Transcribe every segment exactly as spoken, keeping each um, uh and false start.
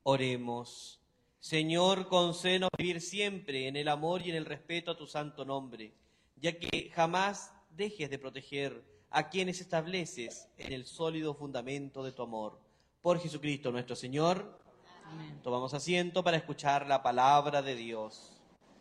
Oremos. Señor, concédenos vivir siempre en el amor y en el respeto a tu santo nombre, ya que jamás dejes de proteger a quienes estableces en el sólido fundamento de tu amor. Por Jesucristo nuestro Señor. Amén. Tomamos asiento para escuchar la palabra de Dios.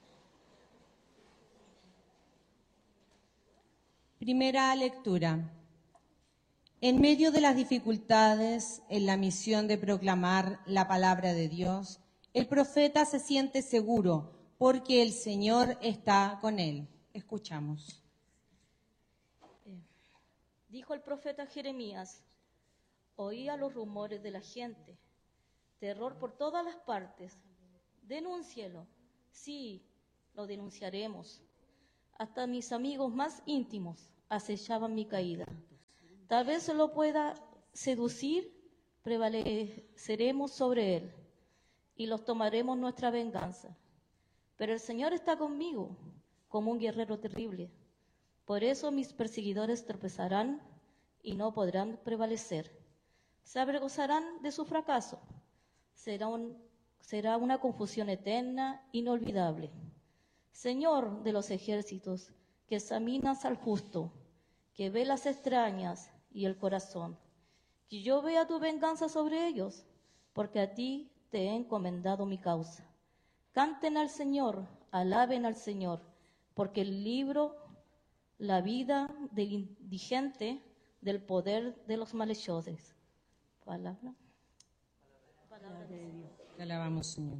Primera lectura. En medio de las dificultades en la misión de proclamar la palabra de Dios, el profeta se siente seguro porque el Señor está con él. Escuchamos. Eh, dijo el profeta Jeremías: oía los rumores de la gente, terror por todas las partes. Denúncielo. Sí, lo denunciaremos. Hasta mis amigos más íntimos acechaban mi caída. Tal vez lo pueda seducir, prevaleceremos sobre él y los tomaremos nuestra venganza. Pero el Señor está conmigo como un guerrero terrible. Por eso mis perseguidores tropezarán y no podrán prevalecer. Se avergonzarán de su fracaso. Será, un, será una confusión eterna, inolvidable. Señor de los ejércitos, que examinas al justo, que ve las extrañas y el corazón, que yo vea tu venganza sobre ellos, porque a ti te he encomendado mi causa. Canten al Señor, alaben al Señor, porque el libro, la vida del indigente, del poder de los malhechores. Palabra. Palabra de Dios. Te alabamos, Señor.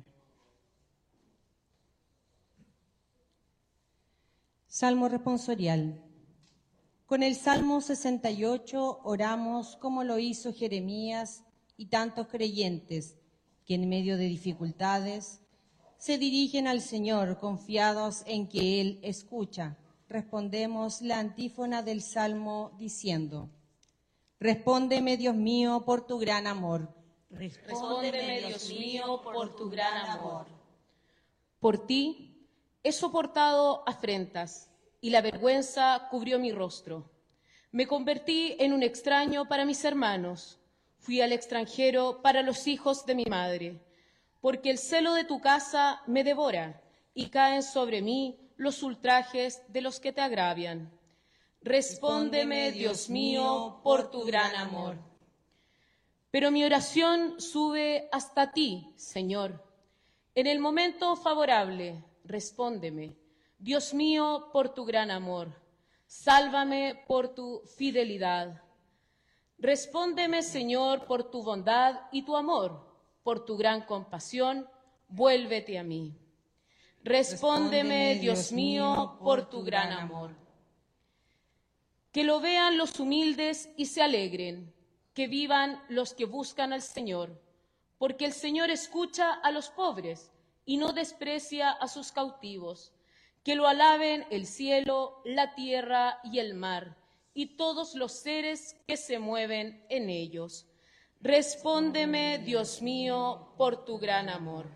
Salmo responsorial. Con el Salmo sesenta y ocho oramos como lo hizo Jeremías y tantos creyentes que en medio de dificultades se dirigen al Señor confiados en que Él escucha. Respondemos la antífona del Salmo diciendo: respóndeme, Dios mío, por tu gran amor. Respóndeme, Dios mío, por tu gran amor. Por ti he soportado afrentas y la vergüenza cubrió mi rostro. Me convertí en un extraño para mis hermanos. Fui al extranjero para los hijos de mi madre. Porque el celo de tu casa me devora y caen sobre mí los ultrajes de los que te agravian. Respóndeme, Dios mío, por tu gran amor. Pero mi oración sube hasta ti, Señor. En el momento favorable, respóndeme. Dios mío, por tu gran amor, sálvame por tu fidelidad. Respóndeme, Señor, por tu bondad y tu amor, por tu gran compasión, vuélvete a mí. Respóndeme, Dios mío, por tu gran amor. Que lo vean los humildes y se alegren, que vivan los que buscan al Señor, porque el Señor escucha a los pobres y no desprecia a sus cautivos. Que lo alaben el cielo, la tierra y el mar, y todos los seres que se mueven en ellos. Respóndeme, Dios mío, por tu gran amor.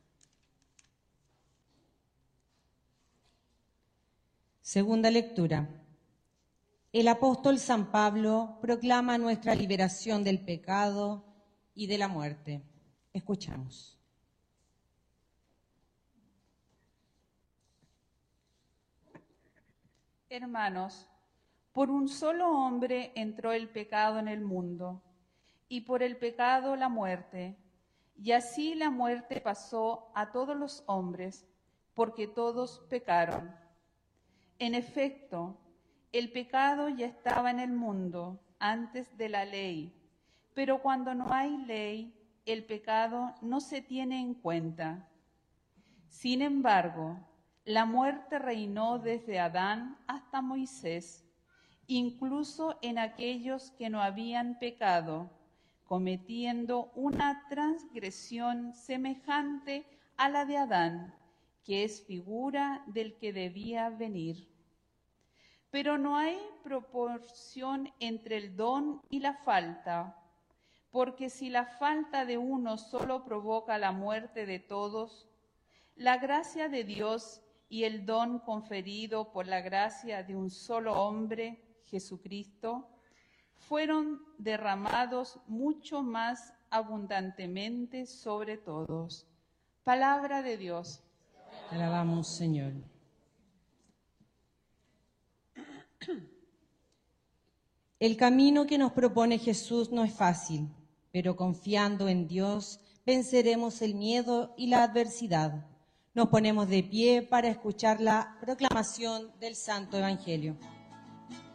Segunda lectura. El apóstol San Pablo proclama nuestra liberación del pecado y de la muerte. Escuchamos. Hermanos, por un solo hombre entró el pecado en el mundo, y por el pecado la muerte, y así la muerte pasó a todos los hombres, porque todos pecaron. En efecto, el pecado ya estaba en el mundo antes de la ley, pero cuando no hay ley, el pecado no se tiene en cuenta. Sin embargo, la muerte reinó desde Adán hasta Moisés, incluso en aquellos que no habían pecado, cometiendo una transgresión semejante a la de Adán, que es figura del que debía venir. Pero no hay proporción entre el don y la falta, porque si la falta de uno solo provoca la muerte de todos, la gracia de Dios y el don conferido por la gracia de un solo hombre, Jesucristo, fueron derramados mucho más abundantemente sobre todos. Palabra de Dios. Te alabamos, Señor. El camino que nos propone Jesús no es fácil, pero confiando en Dios venceremos el miedo y la adversidad. Nos ponemos de pie para escuchar la proclamación del Santo Evangelio.